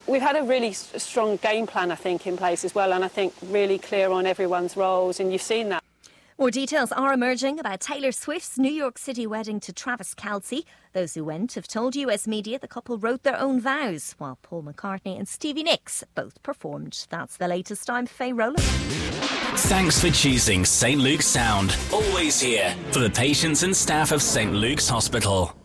we've had a really strong game plan, I think, in place as well, and I think really clear on everyone's roles, and you've seen that. More details are emerging about Taylor Swift's New York City wedding to Travis Kelce. Those who went have told US media the couple wrote their own vows, while Paul McCartney and Stevie Nicks both performed. That's the latest. I'm Faye Rowland. Thanks for choosing St Luke's Sound. Always here for the patients and staff of St Luke's Hospital.